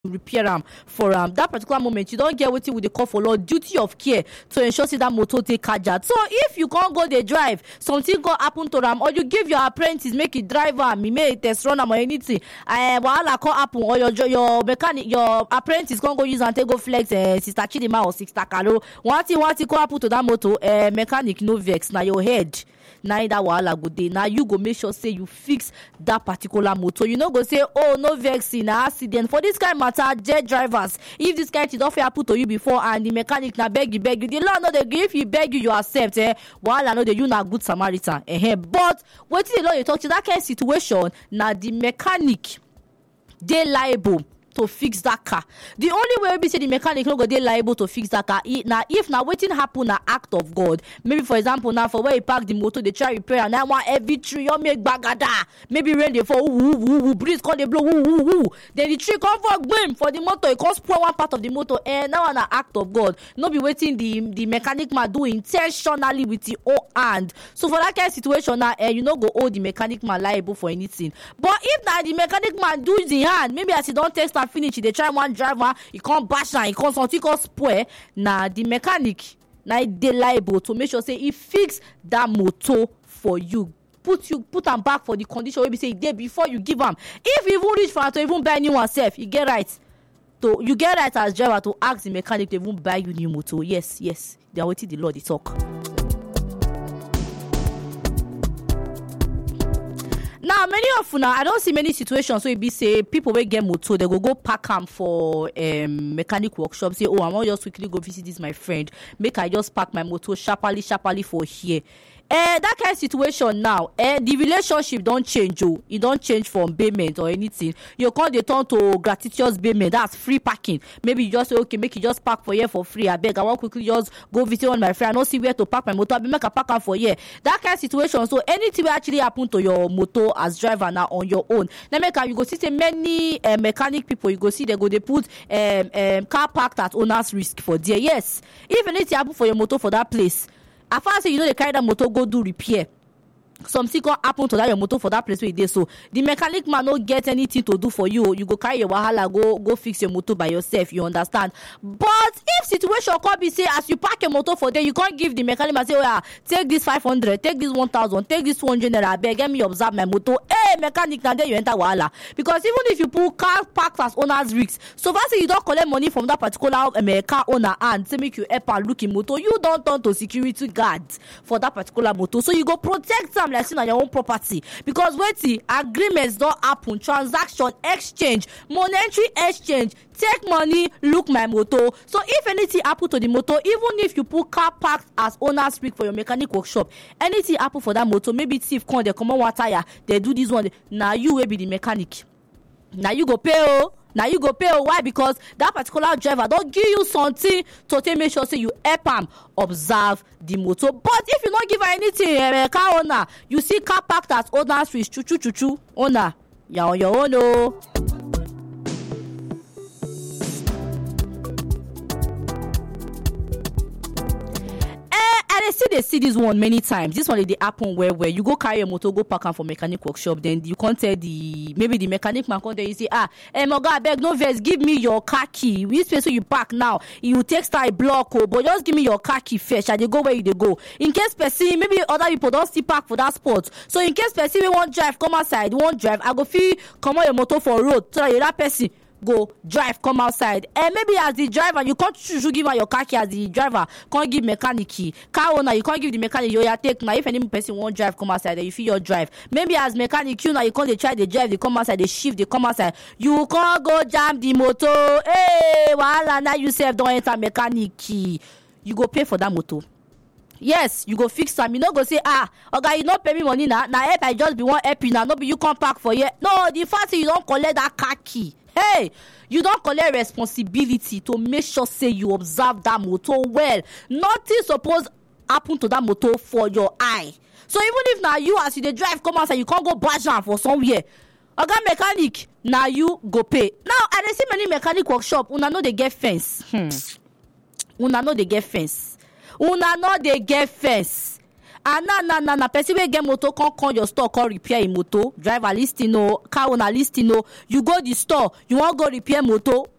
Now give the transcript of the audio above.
repair am for that particular moment. You don't get wetin we dey call for law duty of care to ensure say that motor take kajad. So if you can't go dey drive, something go happen to am, or you give your apprentice make e drive am, he make test run am or anything, wahala come happen, or your mechanic, your apprentice can't go use and take go flex Sister Chidima or Sister Kalo. One thing come happen to that motor, mechanic no vex, na your head. Now that wahala go dey. Now you go make sure say you fix that particular motor. You no go say, oh, no vex in accident. For this kind of matter, jet drivers, if this kind of thing don't happen to you before and the mechanic na beg you, the law no dey gree. If he beg you, you accept. Wahala no dey, you na good Samaritan. But wetin the law you talk to that kind of situation, na the mechanic dey liable to fix that car. The only way we say the mechanic no go dey liable to fix that car now if na wetin happen na act of God. Maybe for example now for where he park the motor, they try repair and now one every tree you make bagada. Maybe rain dey fall, breeze come dey blow, then the tree come for gbim for the motor, it come spoil one part of the motor, and now na act of God. No be waiting the mechanic man do intentionally with his own hand. So for that kind of situation now, you no go hold the mechanic man liable for anything. But if na the mechanic man do the hand, maybe as he don't text and finish, they try one driver, he can't bash and he can't something called spoil. Now the mechanic now they liable to make sure say he fix that motor for you. Put them back for the condition where we say day before you give them. If you even reach for to even buy new one self, you get right. So you get right as driver to ask the mechanic to even buy you new motor. Yes, they are waiting the law they talk. Now, many of now, I don't see many situations where it be say people will get motor, they go pack them for mechanic workshop. Say, oh, I want just quickly go visit this my friend. Make I just pack my motor sharply for here. That kind of situation now, the relationship don't change. It don't change from payment or anything. You can't turn to gratuitous payment. That's free parking. Maybe you just say, okay, make you just park for here for free. I beg, I want quickly just go visit one of my friend. I don't see where to park my motor. I make a park am for here. That kind of situation. So anything will actually happen to your motor as driver now on your own. Now you go see many mechanic people. You go see they put car parked at owner's risk for there. Yes, if anything happen for your motor for that place, as far as you know they carry that motor go do repair, something can happen to that your motor for that place where it is. So the mechanic man not get anything to do for you. You go carry your wahala, go fix your motor by yourself. You understand? But if situation can be say as you park your motor for there, you can't give the mechanic man say, oh yeah, take this 500, take this 1,000, take this 200 naira. Beg, let me observe my motor. Hey, mechanic, now there you enter wahala. Because even if you put car parked as owner's risks, so far say you don't collect money from that particular car owner and say make you help and look in motor, you don't turn to security guards for that particular motor. So you go protect them like on your own property, because wait, agreements don't happen, transaction, exchange, monetary exchange, take money, look my motor. So if anything happen to the motor, even if you put car parked as owner's risk for your mechanic workshop, anything happen for that motor, maybe thief come, they come on one tire, they do this one, now you will be the mechanic. Now you go pay why? Because that particular driver don't give you something to make sure say you help him observe the motor. But if you not give her anything, car owner, you see car parked as owner's risk, choo owner, you're on your own. Oh. They see this one many times. This one they happen where you go carry a motor, go park am for mechanic workshop, then you can't tell maybe the mechanic man come there, you say, Moga, I beg, no vex, give me your car key. This place where you park now, you take style block, but just give me your car key first. And they go where they go. In case person, maybe other people don't still park for that spot. So in case person we won't drive, come outside, won't drive, I go feel come on your motor for road. So that person go drive, come outside, and maybe as the driver you can't give her your car key as the driver can't give mechanic key. Car owner you can't give the mechanic your take now. If any person won't drive, come outside, then you feel your drive. Maybe as mechanic you now you can't they try the drive, they come outside, they shift, they come outside, you can't go jam the motor. Hey, wahala, now you self don't enter mechanic key, you go pay for that motor. Yes, you go fix them. You not go say, okay, you not pay me money now. Now help I just be one help you now. No be you come park for here. No, the fact is you don't collect that car key. Hey, you don't collect responsibility to make sure say you observe that motor well. Nothing supposed happen to that motor for your eye. So even if now you as you dey drive come outside, you can't go bash am for somewhere. Okay, mechanic, now you go pay. Now I dey see many mechanic workshop. Una know they get fence. Una know they get fence. Na person wey get motor come your store come repair a motor. Driver listing, car owner listing, you go the store, you want go repair motor.